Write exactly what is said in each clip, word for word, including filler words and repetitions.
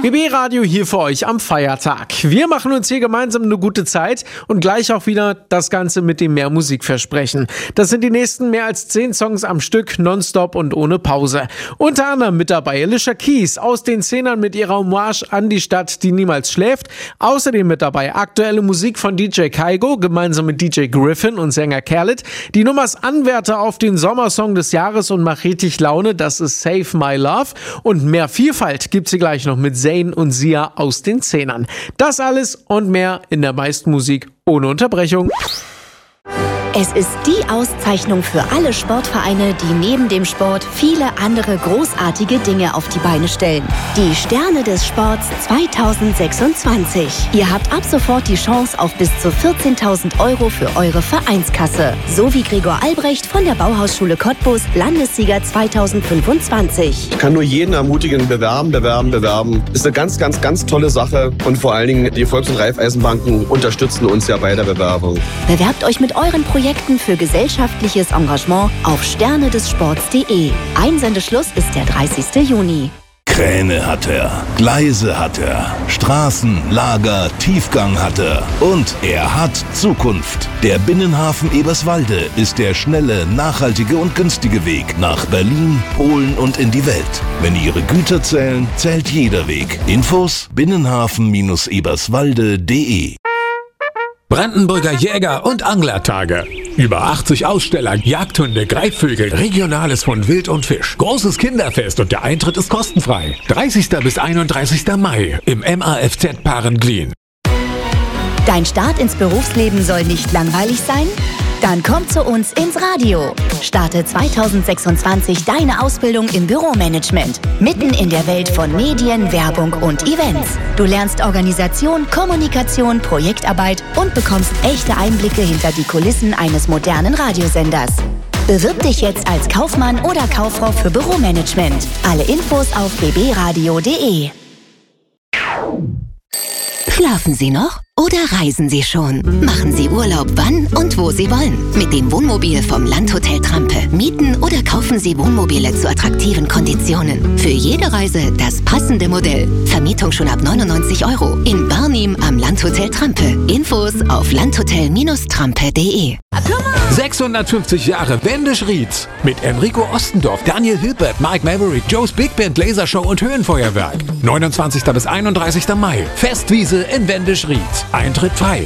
B B Radio hier für euch am Feiertag. Wir machen uns hier gemeinsam eine gute Zeit und gleich auch wieder das Ganze mit dem mehr Musikversprechen. Das sind die nächsten mehr als zehn Songs am Stück, nonstop und ohne Pause. Unter anderem mit dabei Alicia Keys aus den Zehnern mit ihrer Hommage an die Stadt, die niemals schläft. Außerdem mit dabei aktuelle Musik von D J Kaigo gemeinsam mit D J Griffin und Sänger Khaled. Die Nummers Anwärter auf den Sommersong des Jahres und Mach richtig Laune, das ist Save My Love. Und mehr Vielfalt gibt's hier gleich noch mit Zayn und Sia aus den Zehnern. Das alles und mehr in der meisten Musik ohne Unterbrechung. Es ist die Auszeichnung für alle Sportvereine, die neben dem Sport viele andere großartige Dinge auf die Beine stellen. Die Sterne des Sports zwanzig sechsundzwanzig. Ihr habt ab sofort die Chance auf bis zu vierzehntausend Euro für eure Vereinskasse. So wie Gregor Albrecht von der Bauhausschule Cottbus, Landessieger zwanzig fünfundzwanzig. Ich kann nur jeden ermutigen, bewerben, bewerben, bewerben. Ist eine ganz, ganz, ganz tolle Sache. Und vor allen Dingen, die Volks- und Raiffeisenbanken unterstützen uns ja bei der Bewerbung. Bewerbt euch mit euren Projekten für gesellschaftliches Engagement auf sterne des sports punkt de. Einsendeschluss ist der dreißigster Juni. Kräne hat er, Gleise hat er, Straßen, Lager, Tiefgang hat er und er hat Zukunft. Der Binnenhafen Eberswalde ist der schnelle, nachhaltige und günstige Weg nach Berlin, Polen und in die Welt. Wenn Ihre Güter zählen, zählt jeder Weg. Infos binnenhafen eberswalde punkt de. Brandenburger Jäger- und Anglertage. Über achtzig Aussteller, Jagdhunde, Greifvögel, Regionales von Wild und Fisch. Großes Kinderfest und der Eintritt ist kostenfrei. dreißigster bis einunddreißigster Mai im M A F Z Parenglien. Dein Start ins Berufsleben soll nicht langweilig sein? Dann komm zu uns ins Radio. Starte zwanzig sechsundzwanzig deine Ausbildung im Büromanagement. Mitten in der Welt von Medien, Werbung und Events. Du lernst Organisation, Kommunikation, Projektarbeit und bekommst echte Einblicke hinter die Kulissen eines modernen Radiosenders. Bewirb dich jetzt als Kaufmann oder Kauffrau für Büromanagement. Alle Infos auf b b radio punkt de. Schlafen Sie noch? Oder reisen Sie schon? Machen Sie Urlaub wann und wo Sie wollen. Mit dem Wohnmobil vom Landhotel Trampe. Mieten oder kaufen Sie Wohnmobile zu attraktiven Konditionen. Für jede Reise das passende Modell. Vermietung schon ab neunundneunzig Euro. In Barnim am Landhotel Trampe. Infos auf landhotel Trampe punkt de. sechshundertfünfzig Jahre Wendisch-Rietz. Mit Enrico Ostendorf, Daniel Hilbert, Mike Maverick, Joe's Big Band, Lasershow und Höhenfeuerwerk. neunundzwanzigster bis einunddreißigster Mai. Festwiese in Wendisch-Rietz. Eintritt frei.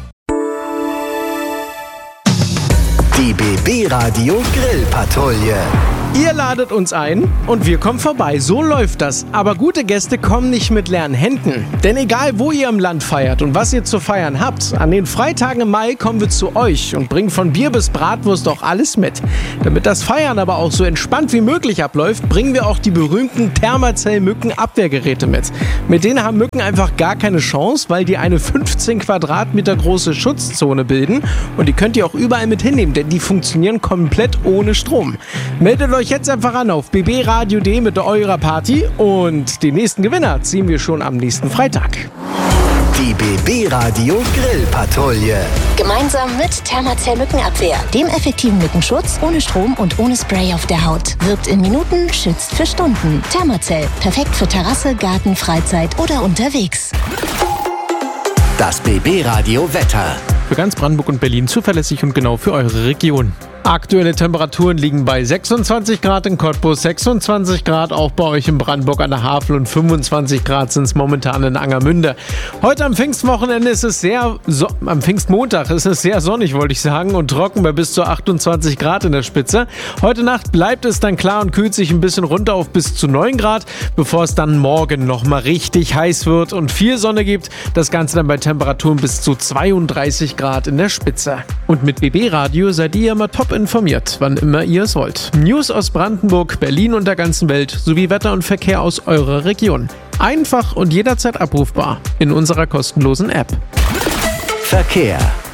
Die B B Radio Grillpatrouille. Ihr ladet uns ein und wir kommen vorbei. So läuft das. Aber gute Gäste kommen nicht mit leeren Händen. Denn egal, wo ihr im Land feiert und was ihr zu feiern habt, an den Freitagen im Mai kommen wir zu euch und bringen von Bier bis Bratwurst auch alles mit. Damit das Feiern aber auch so entspannt wie möglich abläuft, bringen wir auch die berühmten Thermacell-Mücken-Abwehrgeräte mit. Mit denen haben Mücken einfach gar keine Chance, weil die eine fünfzehn Quadratmeter große Schutzzone bilden. Und die könnt ihr auch überall mit hinnehmen, denn die funktionieren komplett ohne Strom. Meldet euch jetzt einfach an auf b b radio punkt de mit eurer Party und den nächsten Gewinner ziehen wir schon am nächsten Freitag. Die B B Radio Grillpatrouille. Gemeinsam mit Thermacell Mückenabwehr, dem effektiven Mückenschutz ohne Strom und ohne Spray auf der Haut. Wirkt in Minuten, schützt für Stunden. Thermacell, perfekt für Terrasse, Garten, Freizeit oder unterwegs. Das B B Radio Wetter. Für ganz Brandenburg und Berlin zuverlässig und genau für eure Region. Aktuelle Temperaturen liegen bei sechsundzwanzig Grad in Cottbus, sechsundzwanzig Grad auch bei euch in Brandenburg an der Havel und fünfundzwanzig Grad sind es momentan in Angermünde. Heute am Pfingstwochenende ist es sehr, so, am Pfingstmontag ist es sehr sonnig, wollte ich sagen, und trocken bei bis zu achtundzwanzig Grad in der Spitze. Heute Nacht bleibt es dann klar und kühlt sich ein bisschen runter auf bis zu neun Grad, bevor es dann morgen nochmal richtig heiß wird und viel Sonne gibt. Das Ganze dann bei Temperaturen bis zu zweiunddreißig Grad in der Spitze. Und mit B B Radio seid ihr immer top informiert, wann immer ihr es wollt. News aus Brandenburg, Berlin und der ganzen Welt sowie Wetter und Verkehr aus eurer Region. Einfach und jederzeit abrufbar in unserer kostenlosen App. Verkehr.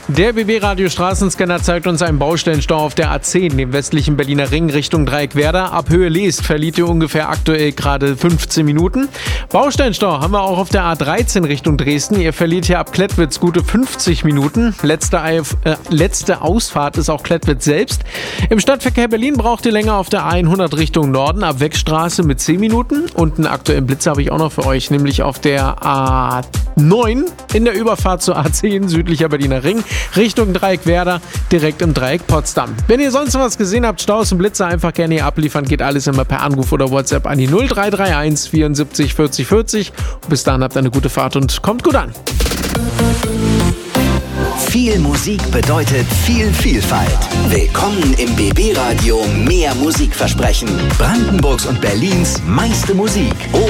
Der B B-Radio Straßenscanner zeigt uns einen Baustellenstau auf der A zehn, dem westlichen Berliner Ring Richtung Dreieckwerder. Ab Höhe Leest verliert ihr ungefähr aktuell gerade fünfzehn Minuten. Baustellenstau haben wir auch auf der A dreizehn Richtung Dresden. Ihr verliert hier ab Klettwitz gute fünfzig Minuten. Letzte, Eif, äh, letzte Ausfahrt ist auch Klettwitz selbst. Im Stadtverkehr Berlin braucht ihr länger auf der A hundert Richtung Norden ab Weckstraße mit zehn Minuten. Und einen aktuellen Blitzer habe ich auch noch für euch, nämlich auf der A neun in der Überfahrt zur A zehn südlicher Berliner Ring Richtung Dreieckwerder, direkt im Dreieck Potsdam. Wenn ihr sonst was gesehen habt, Staus und Blitzer, einfach gerne hier abliefern. Geht alles immer per Anruf oder WhatsApp an die null drei drei eins vierundsiebzig vierzig vierzig. Und bis dahin habt ihr eine gute Fahrt und kommt gut an. Viel Musik bedeutet viel Vielfalt. Willkommen im B B-Radio Mehr Musikversprechen. Brandenburgs und Berlins meiste Musik.